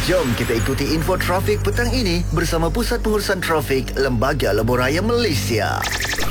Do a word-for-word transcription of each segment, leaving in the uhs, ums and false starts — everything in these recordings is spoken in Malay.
Jom kita ikuti info trafik petang ini bersama Pusat Pengurusan Trafik Lembaga Lebuh Raya Malaysia.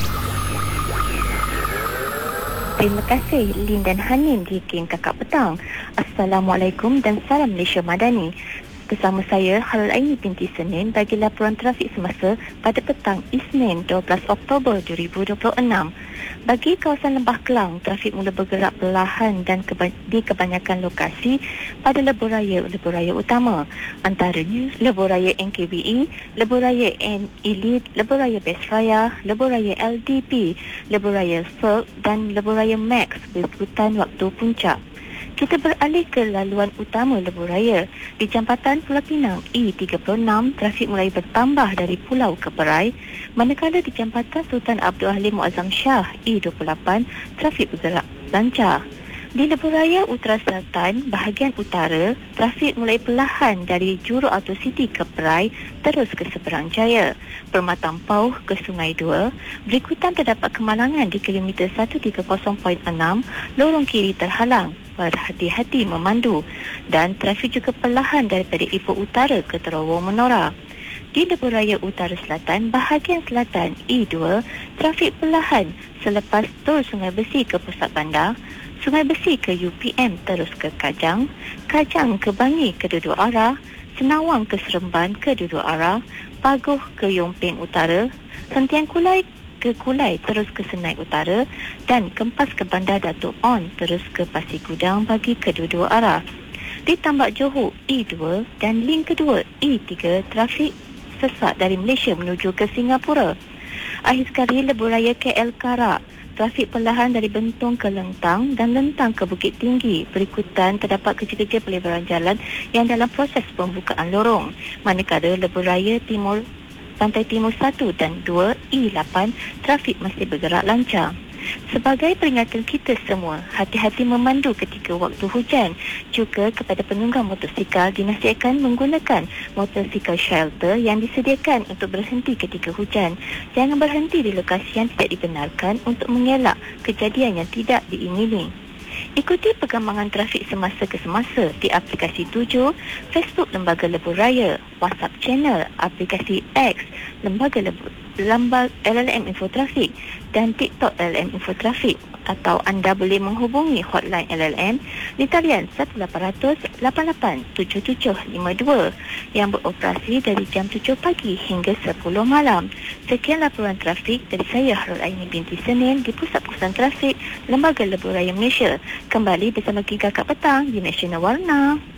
Terima kasih Lin dan Hanin di King Kakak Petang. Assalamualaikum dan salam Malaysia Madani. Bersama saya Halal Aini binti Senin bagi laporan trafik semasa pada petang Isnin dua belas Oktober dua ribu dua puluh enam. Bagi kawasan Lembah Kelang, trafik mula bergerak perlahan dan keba- di kebanyakan lokasi pada lebuh raya lebuh raya utama. Antaranya lebuh raya N K B E, lebuh raya N Elite, lebuh raya Best Raya, lebuh raya L D P, lebuh raya Silk dan lebuh raya Max berikutan waktu puncak. Kita beralih ke laluan utama lebuh raya. Di Jambatan Pulau Pinang E tiga puluh enam, trafik mulai bertambah dari pulau ke Perai, manakala di Jambatan Sultan Abdul Halim Muazzam Shah E dua puluh lapan, trafik bergerak lancar. Di lebuh raya Utara Selatan, bahagian utara, trafik mulai perlahan dari Juruk Auto City ke Perai terus ke Seberang Jaya. Permatang Pauh ke Sungai Dua, berikutan terdapat kemalangan di kilometer seratus tiga puluh perpuluhan enam, lorong kiri terhalang. Berhati-hati memandu, dan trafik juga perlahan daripada Ipoh Utara ke Terowong Menora. Di lebuh raya Utara Selatan, bahagian selatan E dua, trafik perlahan selepas tol Sungai Besi ke Pusat Bandar, Sungai Besi ke U P M terus ke Kajang, Kajang ke Bangi ke dua-dua arah, Senawang ke Seremban ke dua-dua arah, Paguh ke Yung Ping Utara, Sentian Kulai ke Kulai terus ke Senai Utara, dan Kempas ke Bandar Datuk On terus ke Pasir Gudang bagi kedua-dua arah. Di Tambak Johor E dua dan link kedua E tiga, trafik sesak dari Malaysia menuju ke Singapura. Akhir sekali lebuh raya K L Karak, trafik perlahan dari Bentong ke Lentang dan Lentang ke Bukit Tinggi. Berikutan terdapat kerja-kerja pelebaran jalan yang dalam proses pembukaan lorong. Manakala lebuh raya Timur Pantai Timur satu dan dua E lapan, trafik masih bergerak lancar. Sebagai peringatan kita semua, hati-hati memandu ketika waktu hujan. Juga kepada penunggang motosikal dinasihatkan menggunakan motosikal shelter yang disediakan untuk berhenti ketika hujan. Jangan berhenti di lokasi yang tidak dibenarkan untuk mengelak kejadian yang tidak diingini. Ikuti perkembangan trafik semasa ke semasa di aplikasi tujuh, Facebook Lembaga Lebuh Raya, WhatsApp Channel, aplikasi X, Lembaga Lebuh, Lembaga L L M Info Trafik dan TikTok L L M Info Trafik. Atau anda boleh menghubungi hotline L L M di talian satu lapan kosong kosong lapan lapan tujuh tujuh lima dua yang beroperasi dari jam tujuh pagi hingga sepuluh malam. Sekian laporan trafik dari saya Harul Aini binti Senin di Pusat Pengurusan Trafik Lembaga Lebuh Raya Malaysia. Kembali bersama King Kakak Petang di Nasional Warna.